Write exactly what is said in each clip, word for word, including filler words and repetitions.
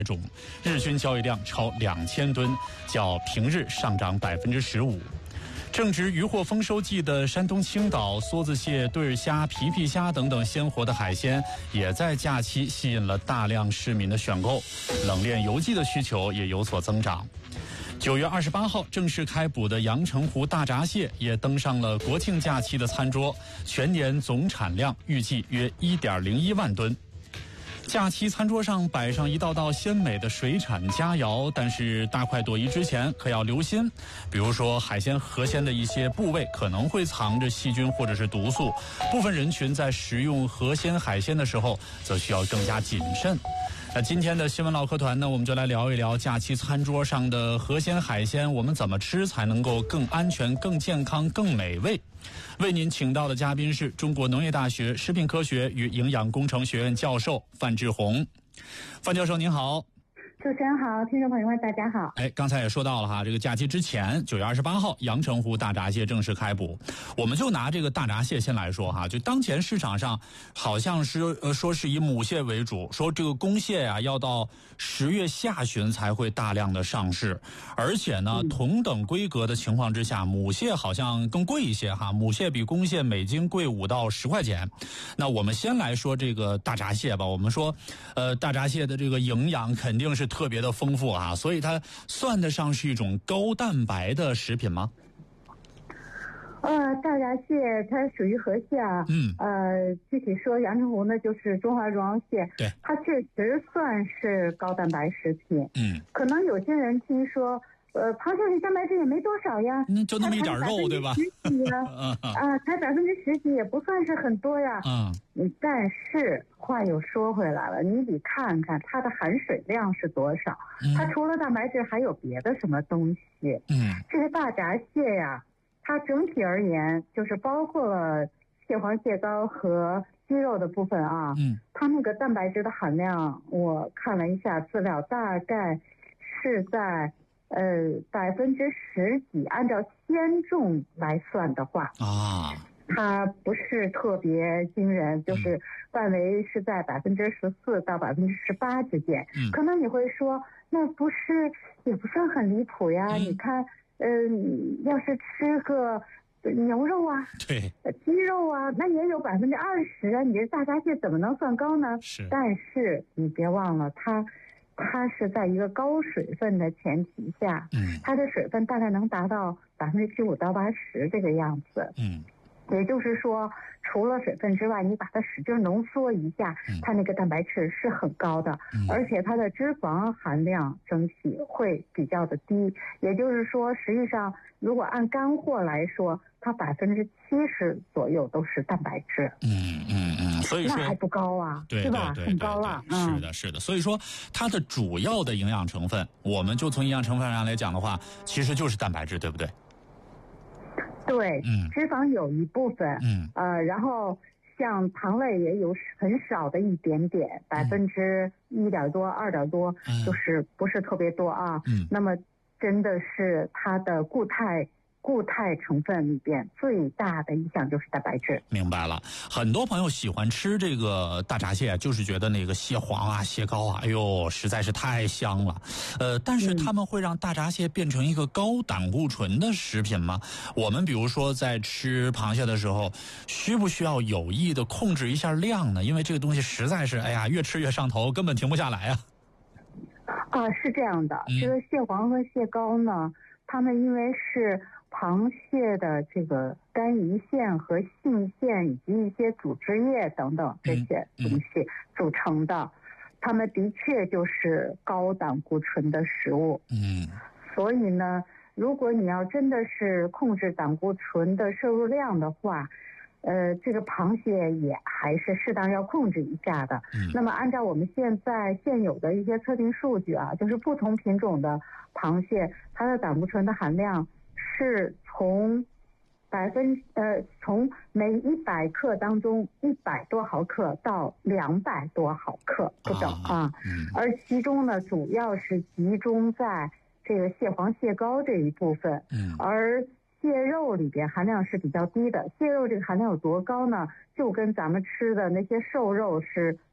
种，日均交易量超两千吨，较平日上涨百分之十五。正值渔获丰收季的山东青岛，梭子蟹、对儿虾、皮皮虾等等鲜活的海鲜，也在假期吸引了大量市民的选购，冷链邮寄的需求也有所增长。九月二十八号正式开捕的阳澄湖大闸蟹也登上了国庆假期的餐桌，全年总产量预计约一点零一万吨。假期餐桌上摆上一道道鲜美的水产佳肴，但是大快朵颐之前可要留心，比如说海鲜河鲜的一些部位可能会藏着细菌或者是毒素，部分人群在食用河鲜海鲜的时候则需要更加谨慎。那今天的新闻唠嗑团呢，我们就来聊一聊假期餐桌上的河鲜海鲜，我们怎么吃才能够更安全、更健康、更美味。为您请到的嘉宾是中国农业大学食品科学与营养工程学院教授范志红。范教授您好。 主持人好，听众朋友们大家好。 哎，刚才也说到了哈，这个假期之前，九月二十八号，阳澄湖大闸蟹正式开捕。我们就拿这个大闸蟹先来说哈，就当前市场上好像是呃说是以母蟹为主，说这个公蟹呀、啊、要到十月下旬才会大量的上市，而且呢、嗯、同等规格的情况之下，母蟹好像更贵一些哈，母蟹比公蟹每斤贵五到十块钱。那我们先来说这个大闸蟹吧，我们说呃大闸蟹的这个营养肯定是特别的丰富啊，所以它算得上是一种高蛋白的食品吗？ 呃，大闸蟹它属于河蟹啊， 嗯， 呃，具体说阳澄湖呢就是中华绒螯蟹， 对， 它确实算是高蛋白食品。 嗯， 可能有些人听说，呃，螃蟹的蛋白质也没多少呀， 嗯，就那么一点肉，对吧？ 十几呀，啊，才百分之十几也不算是很多呀。 嗯， 但是话又说回来了，你得看看它的含水量是多少，嗯、它除了蛋白质还有别的什么东西？ 嗯， 这个大闸蟹呀，它整体而言就是包括了蟹黄、蟹膏和鸡肉的部分啊。 嗯， 它那个蛋白质的含量，我看了一下资料，大概是在呃百分之十几，按照鲜重来算的话啊。 它不是特别惊人，就是范围是在百分之十四到百分之十八之间。 嗯， 可能你会说，那不是也不算很离谱呀？嗯、你看，嗯、呃，要是吃个牛肉啊， 对， 鸡肉啊，那也有百分之二十啊。你这大闸蟹怎么能算高呢？ 是， 但是你别忘了，它它是在一个高水分的前提下， 嗯，它的水分大概能达到百分之七五到八十这个样子。 嗯。 也就是说，除了水分之外，你把它使劲浓缩一下，嗯、它那个蛋白质是很高的，嗯、而且它的脂肪含量整体会比较的低。也就是说，实际上如果按干货来说，它百分之七十左右都是蛋白质。 嗯嗯嗯，所以说那还不高啊， 对对吧？ 对对对很高了。 是的，是的。所以说，它的主要的营养成分，我们就从营养成分上来讲的话，其实就是蛋白质，对不对？ 对， 嗯， 脂肪有一部分， 嗯， 呃，然后像糖类也有很少的一点点，百分之一点多、二点多， 嗯， 就是不是特别多啊。 嗯， 那么真的是它的固态。固态成分里边最大的一项就是蛋白质。 明白了，很多朋友喜欢吃这个大闸蟹，就是觉得那个蟹黄啊、蟹膏啊，哎呦，实在是太香了。呃，但是他们会让大闸蟹变成一个高胆固醇的食品吗？我们比如说在吃螃蟹的时候，需不需要有意的控制一下量呢？因为这个东西实在是，哎呀，越吃越上头，根本停不下来啊。 啊，是这样的， 嗯、 这个蟹黄和蟹膏呢，它们因为是螃蟹的这个肝胰腺和性腺以及一些组织液等等这些东西组成的，它们的确就是高胆固醇的食物。 嗯， 所以呢，如果你要真的是控制胆固醇的摄入量的话，呃，这个螃蟹也还是适当要控制一下的。 嗯， 那么按照我们现在现有的一些测定数据啊，就是不同品种的螃蟹，它的胆固醇的含量是从百分呃从每一百克当中一百多毫克到两百多毫克不等啊， 啊嗯、 而其中呢主要是集中在这个蟹黄蟹膏这一部分， 嗯， 而蟹肉里边含量是比较低的。蟹肉这个含量有多高呢？就跟咱们吃的那些瘦肉是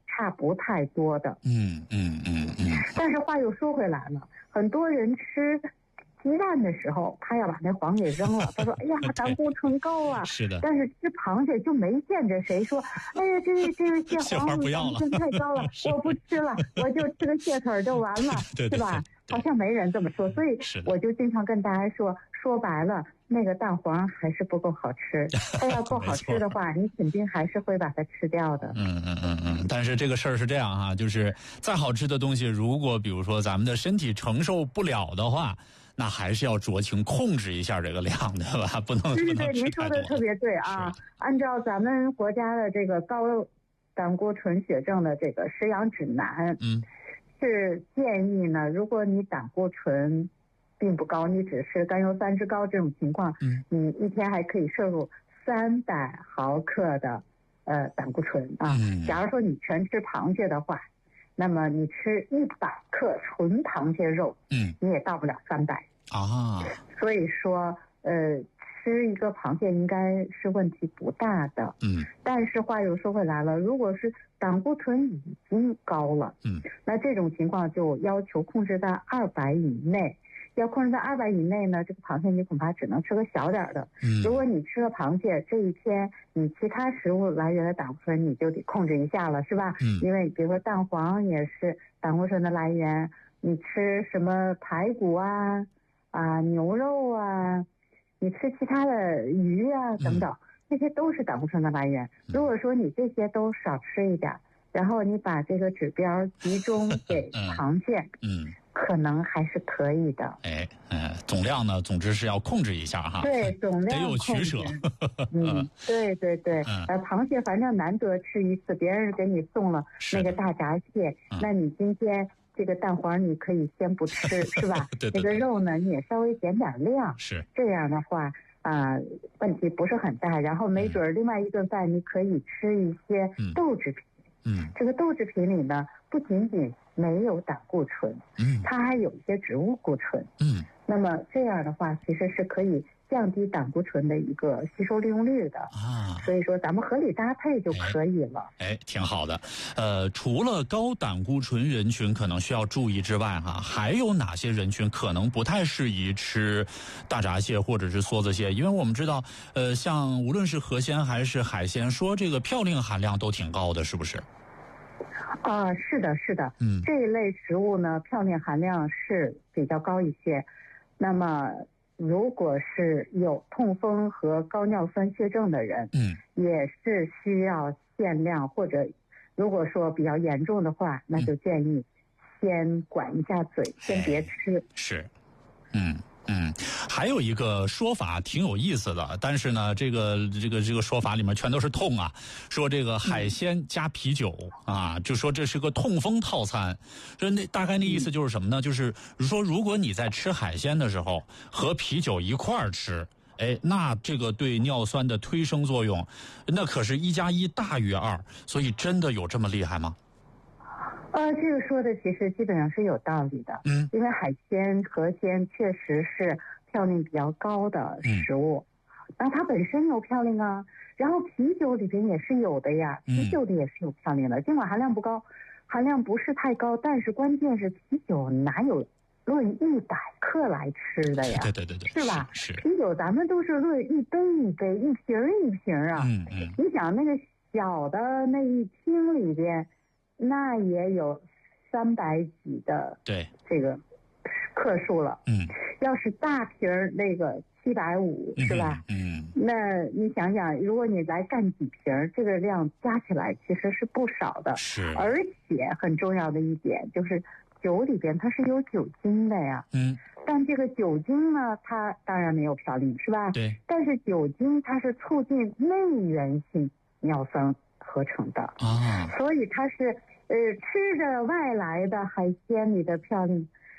差不太多的。 嗯嗯嗯嗯。 但是话又说回来了，很多人吃鸡蛋的时候，他要把那黄给扔了。他说：“哎呀，胆固醇高啊！” 是的。 但是吃螃蟹就没见着谁说：“哎呀，这个这个蟹黄胆固醇太高了，我不吃了，我就吃个蟹腿就完了， 对对对， 是吧？”好像没人这么说，所以我就经常跟大家说，说白了，那个蛋黄还是不够好吃。它要够好吃的话，你肯定还是会把它吃掉的。 嗯嗯嗯嗯。但是这个事儿是这样哈，就是再好吃的东西，如果比如说咱们的身体承受不了的话，那还是要酌情控制一下这个量，对吧？不能对对对，您说的特别对啊。按照咱们国家的这个高胆固醇血症的这个食养指南， 嗯， 是建议呢，如果你胆固醇并不高，你只是甘油三酯高这种情况， 嗯， 你一天还可以摄入三百毫克的呃胆固醇啊。 嗯， 假如说你全吃螃蟹的话，那么你吃一百克纯螃蟹肉， 嗯， 你也到不了三百啊。 所以说，呃，吃一个螃蟹应该是问题不大的。 嗯， 但是话又说回来了，如果是胆固醇已经高了， 嗯， 那这种情况就要求控制在二百以内。要控制在二百以内呢，这个螃蟹你恐怕只能吃个小点的。 嗯， 如果你吃了螃蟹，这一天你其他食物来源的胆固醇你就得控制一下了，是吧？ 嗯， 因为比如说蛋黄也是胆固醇的来源，你吃什么排骨啊、啊牛肉啊，你吃其他的鱼啊等等，这些都是胆固醇的来源。如果说你这些都少吃一点，然后你把这个指标集中给螃蟹， 嗯。嗯， 可能还是可以的。 哎，嗯，总量呢，总之是要控制一下哈。 对，总量得有取舍。 嗯，对对对。 嗯、 呃，螃蟹反正难得吃一次，别人给你送了那个大闸蟹， 嗯、 那你今天这个蛋黄你可以先不吃，是吧？ 对对对。 那个肉呢，你也稍微减点量。 是。 这样的话啊、呃，问题不是很大。然后没准另外一顿饭你可以吃一些豆制品。 嗯。 这个豆制品里呢，不仅仅没有胆固醇， 嗯， 它还有一些植物固醇， 嗯， 那么这样的话，其实是可以降低胆固醇的一个吸收利用率的啊。 所以说咱们合理搭配就可以了。 哎，哎挺好的。呃，除了高胆固醇人群可能需要注意之外，哈，还有哪些人群可能不太适宜吃大闸蟹或者是梭子蟹？因为我们知道，呃，像无论是河鲜还是海鲜，说这个嘌呤含量都挺高的，是不是？ 啊、呃，是的，是的， 嗯， 这一类食物呢，嘌呤含量是比较高一些。那么，如果是有痛风和高尿酸血症的人， 嗯， 也是需要限量，或者如果说比较严重的话，那就建议先管一下嘴，嗯、先别吃。 是，嗯。嗯，还有一个说法挺有意思的，但是呢，这个这个这个说法里面全都是痛啊，说这个海鲜加啤酒啊，就说这是个痛风套餐。这那大概那意思就是什么呢？就是说，如果你在吃海鲜的时候和啤酒一块儿吃，哎，那这个对尿酸的推升作用，那可是一加一大于二，所以真的有这么厉害吗？ 呃，这个说的其实基本上是有道理的， 嗯， 因为海鲜、河鲜确实是嘌呤比较高的食物，那、嗯、它本身有嘌呤啊，然后啤酒里边也是有的呀，啤酒里也是有嘌呤的，尽管含量不高，含量不是太高，但是关键是啤酒哪有论一百克来吃的呀？ 对对对对， 是吧？ 是, 是啤酒咱们都是论一杯一杯、一瓶一瓶啊， 嗯嗯， 你想那个小的那一听里边。那也有三百几的对这个克数了， 嗯， 要是大瓶儿那个七百五是吧？ 嗯， 那你想想，如果你来干几瓶，这个量加起来其实是不少的， 是， 而且很重要的一点就是酒里边它是有酒精的呀， 嗯， 但这个酒精呢，它当然没有嘌呤是吧？ 对， 但是酒精它是促进内源性尿酸合成的啊， 所以它是呃吃着外来的海鲜里的嘌呤，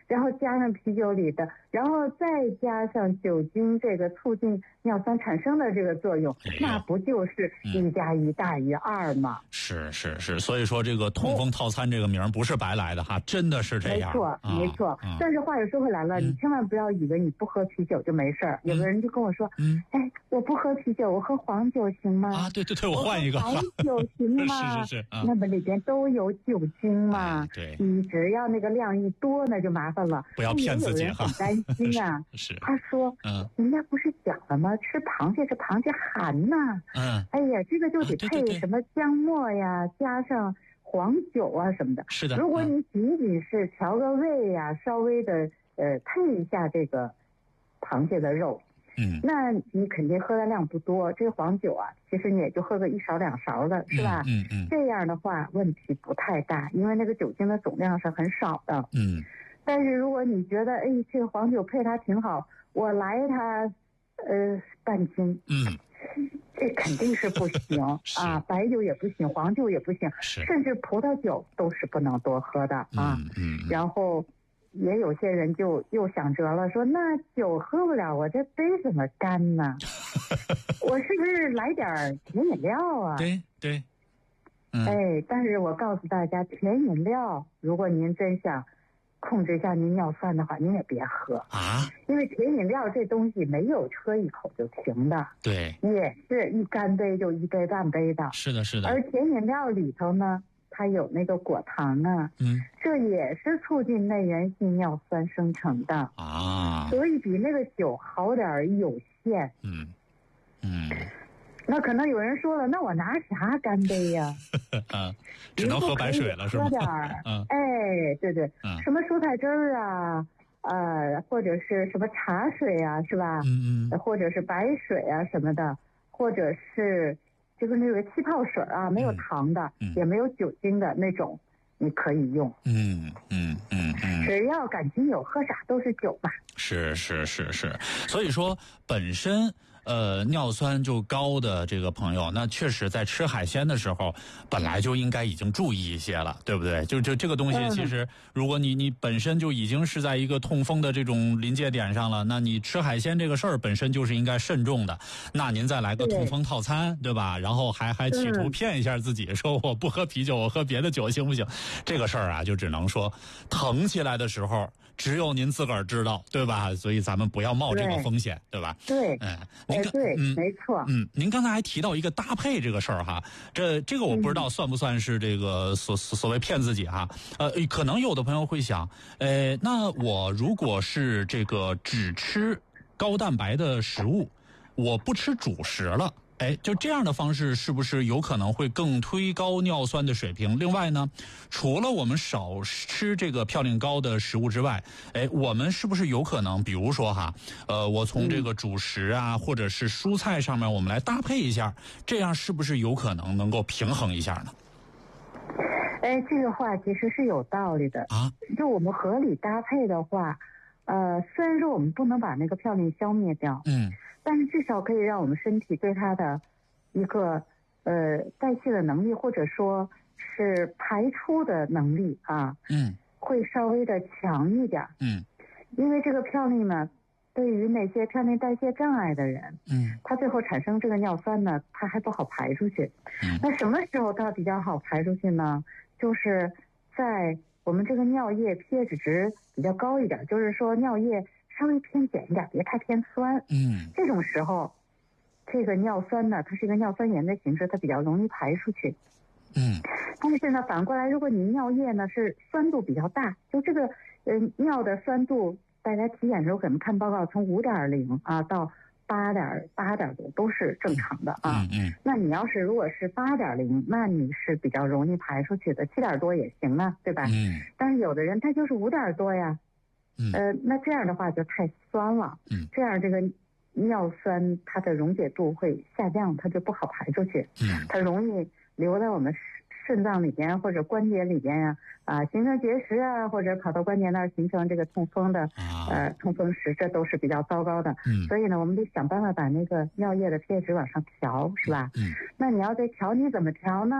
然后加上啤酒里的，然后再加上酒精这个促进尿酸产生的这个作用，哎、那不就是一加一大于二吗？ 嗯、是是是，所以说这个痛风套餐这个名不是白来的哈，真的是这样。 没错，没错。啊、但是话又说回来了，嗯、你千万不要以为你不喝啤酒就没事儿。嗯、有的人就跟我说，嗯，哎，我不喝啤酒，我喝黄酒行吗？ 啊，对对对，我换一个。 白酒行吗？ 是是是，啊、 那么里边都有酒精嘛。 哎、对， 你只要那个量一多，那就麻烦了。 不要骗自己哈。 很担心啊。 是。 他说，嗯，人家不是讲了吗？吃螃蟹是螃蟹寒呐。 嗯。 哎呀，这个就得配什么姜末呀， 啊、对对对加上黄酒啊什么的。 是的。 如果你仅仅是调个味呀，稍微的呃配一下这个螃蟹的肉。嗯，那你肯定喝的量不多，这个黄酒啊，其实你也就喝个一勺两勺的，是吧？ 嗯 嗯, 嗯， 这样的话问题不太大，因为那个酒精的总量是很少的。 嗯， 但是如果你觉得，哎，这个黄酒配它挺好，我来它，呃，半斤， 嗯， 这肯定是不行啊，白酒也不行，黄酒也不行，甚至葡萄酒都是不能多喝的啊。 嗯 嗯, 嗯， 然后。也有些人就又想辙了，说那酒喝不了，我这杯怎么干呢？我是不是来点甜饮料啊？ 对对， 嗯，哎，但是我告诉大家，甜饮料，如果您真想控制一下您尿酸的话，您也别喝啊， 因为甜饮料这东西没有喝一口就停的， 对， 也是一干杯就一杯半杯的， 是的，是的。 而甜饮料里头呢，它有那个果糖啊， 嗯， 这也是促进内源性尿酸生成的啊， 所以比那个酒好点儿有限。 嗯嗯， 那可能有人说了，那我拿啥干杯呀、 啊？只能喝白水了是吗？ 喝点儿， 嗯， 哎，对对， 嗯， 什么蔬菜汁儿啊，呃，或者是什么茶水啊，是吧？ 嗯嗯， 或者是白水啊什么的，或者是。就是那个气泡水啊，没有糖的， 嗯嗯、 也没有酒精的那种，你可以用。 嗯嗯嗯嗯， 只要感情有，喝啥都是酒嘛。 是是是是，所以说本身呃尿酸就高的这个朋友，那确实在吃海鲜的时候，本来就应该已经注意一些了，对不对？就就这个东西，其实如果你你本身就已经是在一个痛风的这种临界点上了，那你吃海鲜这个事儿本身就是应该慎重的。那您再来个痛风套餐，对吧？然后还还企图骗一下自己，说我不喝啤酒，我喝别的酒行不行？这个事儿啊，就只能说疼起来的时候，只有您自个儿知道，对吧？所以咱们不要冒这个风险， 对, 对吧？ 对， 嗯，您刚对， 嗯， 没错， 嗯，您刚才还提到一个搭配这个事儿哈，这这个我不知道算不算是这个所所谓骗自己哈？呃，可能有的朋友会想，呃，那我如果是这个只吃高蛋白的食物，我不吃主食了。哎，就这样的方式是不是有可能会更推高尿酸的水平？另外呢，除了我们少吃这个嘌呤高的食物之外，哎，我们是不是有可能，比如说哈，呃，我从这个主食啊，或者是蔬菜上面，我们来搭配一下，这样是不是有可能能够平衡一下呢？ 哎，这个话其实是有道理的啊。就我们合理搭配的话，呃，虽然说我们不能把那个嘌呤消灭掉，嗯。但是至少可以让我们身体对它的一个呃代谢的能力，或者说是排出的能力啊，嗯，会稍微的强一点，嗯，因为这个嘌呤呢，对于那些嘌呤代谢障碍的人，嗯，它最后产生这个尿酸呢，它还不好排出去，嗯，那什么时候它比较好排出去呢？就是在我们这个尿液 pH 值比较高一点，就是说尿液稍微偏碱一点，别太偏酸。嗯，这种时候，这个尿酸呢，它是一个尿酸盐的形式，它比较容易排出去。嗯，但是呢，反过来，如果你尿液呢是酸度比较大，就这个呃尿的酸度，大家体检的时候可能看报告，从五点零啊到八点八点多都是正常的啊。嗯嗯。那你要是如果是八点零，那你是比较容易排出去的，七点多也行啊，对吧？嗯。但是有的人他就是五点多呀。呃，那这样的话就太酸了，嗯，这样这个尿酸它的溶解度会下降，它就不好排出去，嗯，它容易留在我们肾脏里边或者关节里边呀、啊，啊，形成结石啊，或者跑到关节那儿形成这个痛风的，呃，痛风石，这都是比较糟糕的，嗯，所以呢，我们得想办法把那个尿液的 pH 值往上调，是吧？嗯，那你要再调，你怎么调呢？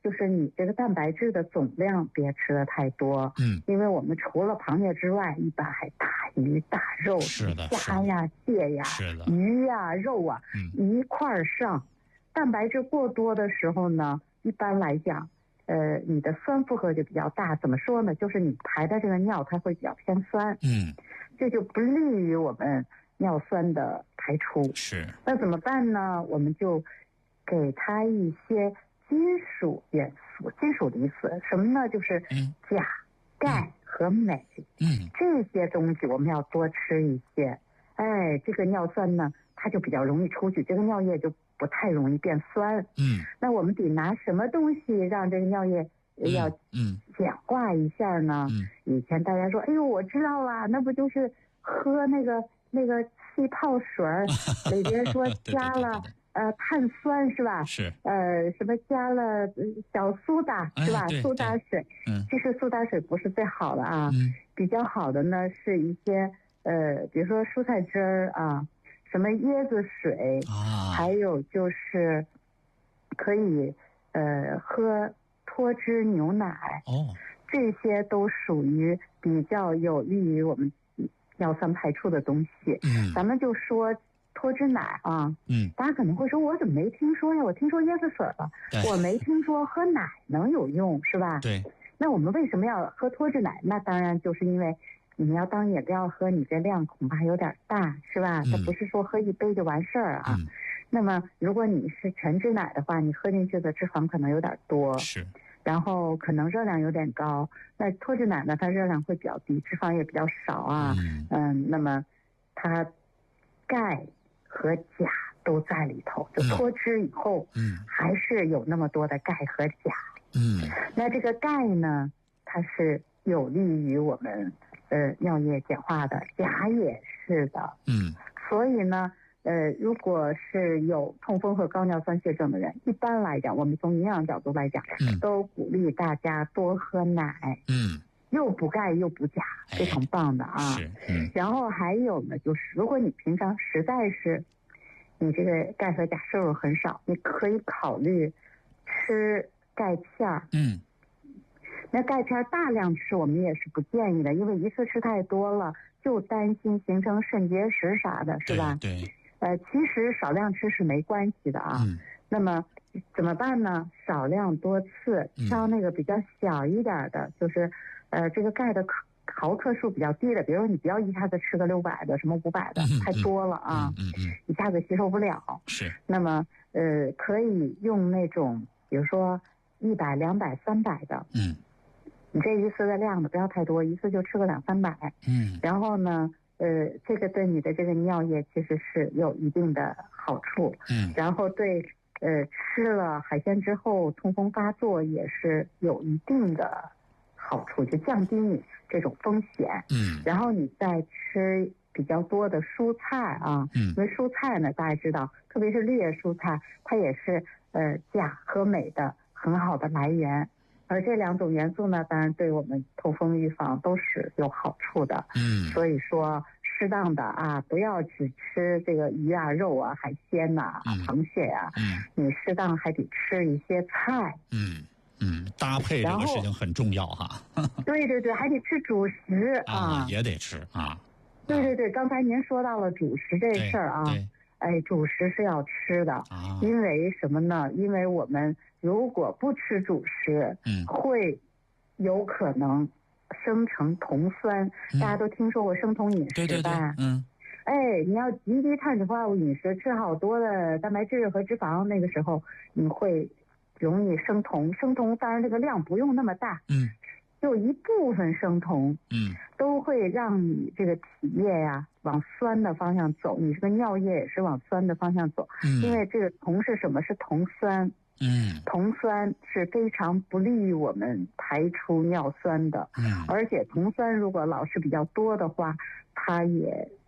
就是你这个蛋白质的总量别吃的太多， 嗯， 因为我们除了螃蟹之外，一般还大鱼大肉， 是的， 虾呀、蟹呀、 是的， 鱼呀、肉啊， 嗯， 一块儿上。蛋白质过多的时候呢，一般来讲，呃，你的酸负荷就比较大。怎么说呢？就是你排的这个尿它会比较偏酸， 嗯， 这就不利于我们尿酸的排出。 是。 那怎么办呢？我们就给它一些金属元素、金属离子，什么呢？就是钾、钙和镁。 嗯， 这些东西我们要多吃一些。哎，这个尿酸呢，它就比较容易出去，这个尿液就不太容易变酸。 嗯， 那我们得拿什么东西让这个尿液要嗯简化一下呢？ 嗯， 以前大家说，哎呦，我知道了，那不就是喝那个那个气泡水里边说加了。 对对对对呃，碳酸是吧？ 是。 呃，什么加了小苏打是吧？ 哎、 苏打水。 嗯。 其实苏打水不是最好的啊。 嗯。 比较好的呢是一些呃，比如说蔬菜汁儿啊，什么椰子水啊， 还有就是可以呃喝脱脂牛奶。 哦。 这些都属于比较有利于我们尿酸排出的东西。 嗯。 咱们就说。脱脂奶啊， 嗯， 大家可能会说，我怎么没听说呀？我听说椰子水了，我没听说喝奶能有用，是吧？ 对。 那我们为什么要喝脱脂奶？那当然就是因为你要当饮料喝，你这量恐怕有点大，是吧？它、嗯、不是说喝一杯就完事儿啊。 嗯、 那么如果你是全脂奶的话，你喝进去的脂肪可能有点多， 是， 然后可能热量有点高。那脱脂奶呢，它热量会比较低，脂肪也比较少啊。嗯，嗯那么它钙和钾都在里头，就脱脂以后，嗯，还是有那么多的钙和钾，嗯，那这个钙呢，它是有利于我们呃尿液简化的，钾也是的，嗯，所以呢，呃，如果是有痛风和高尿酸血症的人，一般来讲，我们从营养角度来讲，嗯，都鼓励大家多喝奶，嗯。又补钙又补钾，非常棒的啊！ 是，嗯。 然后还有呢，就是如果你平常实在是你这个钙和钾摄入很少，你可以考虑吃钙片儿。嗯。那钙片大量吃我们也是不建议的，因为一次吃太多了，就担心形成肾结石啥的，是吧？ 对。对呃，其实少量吃是没关系的啊。嗯。那么怎么办呢？少量多次，挑那个比较小一点的，嗯、就是。呃，这个钙的毫克数比较低的，比如说你不要一下子吃个六百的，什么五百的， 嗯、 太多了啊， 嗯嗯嗯， 一下子吸收不了。 是。 那么呃，可以用那种，比如说一百、两百、三百的，嗯，你这一次的量呢不要太多，一次就吃个两三百，嗯，然后呢，呃，这个对你的这个尿液其实是有一定的好处，嗯，然后对呃吃了海鲜之后痛风发作也是有一定的。好处就降低你这种风险，嗯，然后你再吃比较多的蔬菜啊，嗯，因为蔬菜呢，大家知道，特别是绿叶蔬菜，它也是呃钾和镁的很好的来源，而这两种元素呢，当然对我们痛风预防都是有好处的，嗯，所以说适当的啊，不要只吃这个鱼啊、肉啊、海鲜呐、啊、嗯、螃蟹呀、啊，嗯，你适当还得吃一些菜， 嗯。嗯，搭配这个事情很重要哈。 对对对，还得吃主食啊， 啊也得吃啊。 对对对，刚才您说到了主食这事儿啊，哎，主食是要吃的，啊、因为什么呢？因为我们如果不吃主食，嗯，会有可能生成酮酸。嗯、大家都听说过生酮饮食吧？ 对对对，嗯。 哎，你要极低碳水化合物饮食，吃好多的蛋白质和脂肪，那个时候你会。容易生酮，生酮当然这个量不用那么大，嗯，就一部分生酮，嗯，都会让你这个体液呀、啊、往酸的方向走，你这个尿液也是往酸的方向走，嗯，因为这个酮是什么？是酮酸，嗯，酮酸是非常不利于我们排出尿酸的，嗯，而且酮酸如果老是比较多的话，它也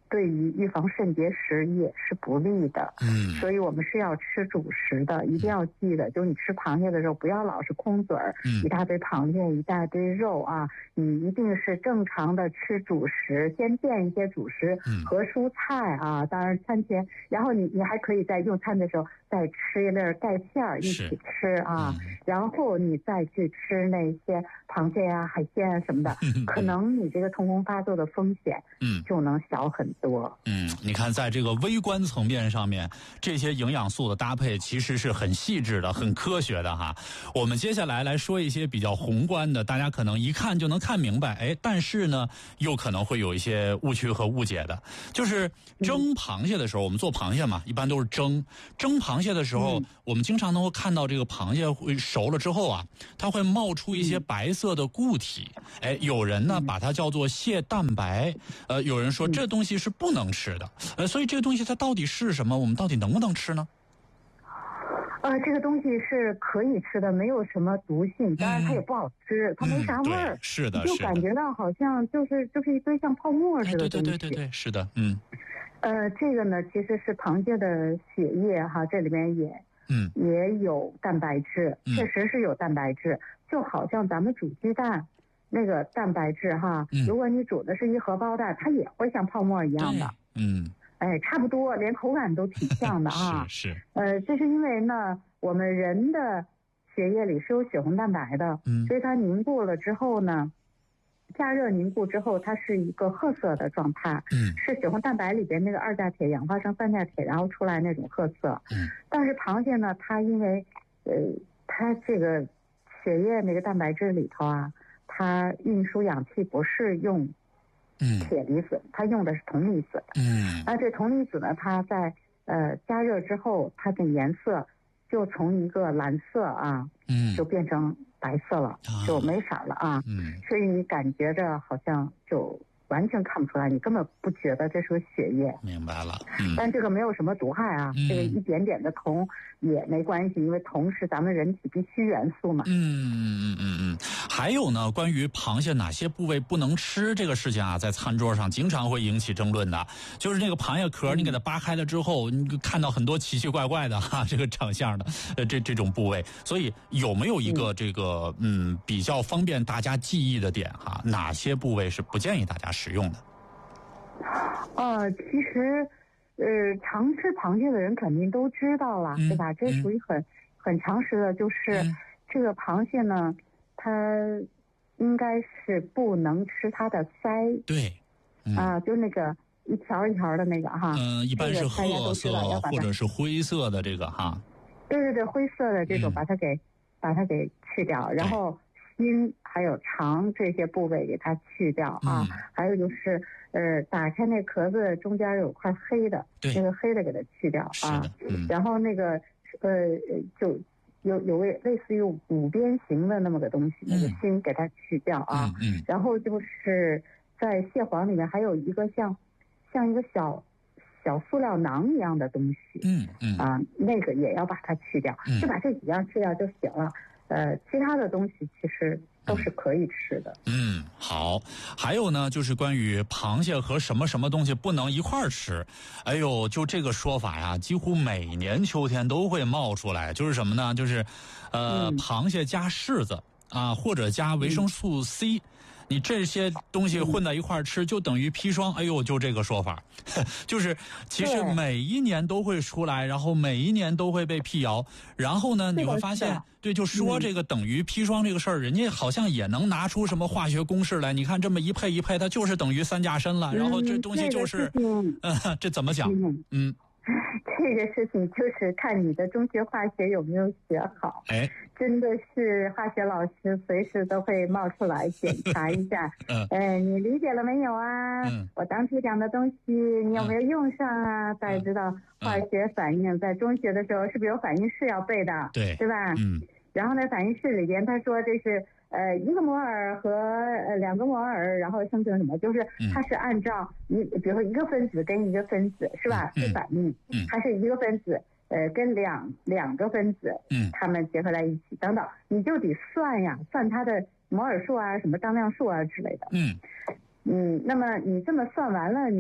对于预防肾结石也是不利的。 嗯， 所以我们是要吃主食的，一定要记得，就是你吃螃蟹的时候不要老是空嘴儿， 嗯， 一大堆螃蟹，一大堆肉啊，你一定是正常的吃主食，先垫一些主食和蔬菜啊，当然餐前，然后你你还可以在用餐的时候再吃一粒盖馅儿一起吃啊，嗯，然后你再去吃那些螃蟹啊、海鲜啊什么的，嗯，可能你这个痛风发作的风险嗯就能小很多。 嗯，你看在这个微观层面上面，这些营养素的搭配其实是很细致的、很科学的哈。我们接下来来说一些比较宏观的，大家可能一看就能看明白，哎，但是呢，又可能会有一些误区和误解的。就是蒸螃蟹的时候，我们做螃蟹嘛，一般都是蒸。蒸螃蟹的时候，嗯，我们经常能够看到这个螃蟹会熟了之后啊，它会冒出一些白色的固体。哎，有人呢把它叫做蟹蛋白，呃，有人说这东西是不能吃的。呃，所以这个东西它到底是什么？我们到底能不能吃呢？ 呃，这个东西是可以吃的，没有什么毒性，当然它也不好吃，嗯，它没啥味儿，嗯， 是的， 就感觉到好像就是就是一堆像泡沫似的东西。 对对对对对，是的，嗯。 呃，这个呢其实是螃蟹的血液哈，这里面也嗯也有蛋白质，嗯，确实是有蛋白质，就好像咱们煮鸡蛋。那个蛋白质哈，嗯，如果你煮的是一荷包蛋，它也会像泡沫一样的，嗯，哎，差不多，连口感都挺像的啊。 是是。 呃，这是因为呢，我们人的血液里是有血红蛋白的，嗯，所以它凝固了之后呢，加热凝固之后，它是一个褐色的状态，嗯，是血红蛋白里边那个二价铁氧化成三价铁，然后出来那种褐色。嗯，但是螃蟹呢，它因为呃，它这个血液那个蛋白质里头啊。它运输氧气不是用铁离子，嗯，它用的是铜离子。嗯，而这铜离子呢，它在呃加热之后，它的颜色就从一个蓝色啊，嗯，就变成白色了，啊，就没色了啊。嗯，所以你感觉着好像就完全看不出来，你根本不觉得这是血液。 明白了。嗯， 但这个没有什么毒害啊，嗯，这个一点点的铜也没关系，因为铜是咱们人体必需元素嘛。 嗯嗯嗯嗯。还有呢，关于螃蟹哪些部位不能吃这个事情啊，在餐桌上经常会引起争论的。就是那个螃蟹壳，你给它扒开了之后，嗯，你看到很多奇奇怪怪的哈，这个长相的，呃，这这种部位。所以有没有一个这个嗯比较方便大家记忆的点哈？哪些部位是不建议大家食用的？ 呃，其实，呃，常吃螃蟹的人肯定都知道了，嗯，对吧？这属于很，嗯，很常识的，就是，嗯，这个螃蟹呢。它应该是不能吃它的鳃， 对， 嗯，啊，就那个一条一条的那个哈， 嗯，一般是褐色或者是灰色的这个哈， 对对对，灰色的这种把它给，嗯，把它给去掉，然后心还有肠这些部位给它去掉啊，嗯，还有就是呃，打开那壳子中间有块黑的，那个黑的给它去掉啊，嗯，然后那个呃就。有有类类似于五边形的那么个东西，那个心给它去掉啊，嗯嗯，然后就是在蟹黄里面还有一个像像一个小小塑料囊一样的东西，嗯嗯，啊，那个也要把它去掉，嗯，就把这几样去掉就行了。呃，其他的东西其实都是可以吃的。 嗯，好。还有呢，就是关于螃蟹和什么什么东西不能一块儿吃。哎呦，就这个说法呀，几乎每年秋天都会冒出来。就是什么呢？就是，呃，嗯，螃蟹加柿子啊，或者加维生素 C。嗯，你这些东西混在一块儿吃，就等于砒霜。哎呦，就这个说法，就是其实每一年都会出来，然后每一年都会被辟谣。然后呢，你会发现，对，就说这个等于砒霜这个事儿，人家好像也能拿出什么化学公式来。你看这么一配一配，它就是等于三价砷了。然后这东西就是，嗯，这怎么讲？嗯。 这个事情就是看你的中学化学有没有学好，哎，真的是化学老师随时都会冒出来检查一下，嗯，哎，你理解了没有啊？嗯，我当初讲的东西你有没有用上啊？嗯，大家知道化学反应在中学的时候是不是有反应式要背的？对，对吧？嗯，然后呢，反应式里边他说这是。呃，一个摩尔和呃两个摩尔，然后生成什么？就是它是按照一，比如说一个分子跟一个分子是吧？是反应，它是一个分子，呃，跟两两个分子，嗯，它们结合在一起，等等，你就得算呀，算它的摩尔数啊，什么当量数啊之类的，嗯嗯，那么你这么算完了，你。